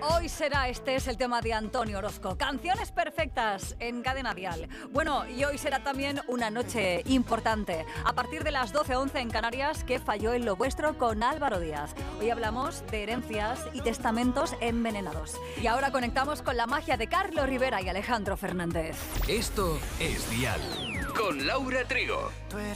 Hoy será, este es el tema de Antonio Orozco. Canciones perfectas en Cadena Dial. Bueno, y hoy será también una noche importante. A partir de las 12:11 en Canarias, ¿qué falló en lo vuestro? Con Álvaro Díaz. Hoy hablamos de herencias y testamentos envenenados. Y ahora conectamos con la magia de Carlos Rivera y Alejandro Fernández. Esto es Dial. Con Laura Trigo.